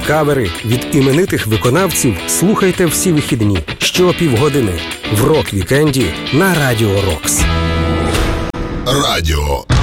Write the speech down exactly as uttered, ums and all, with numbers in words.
кавери від іменитих виконавців слухайте всі вихідні щопівгодини в рок-вікенді на Радіо Рокс. Радіо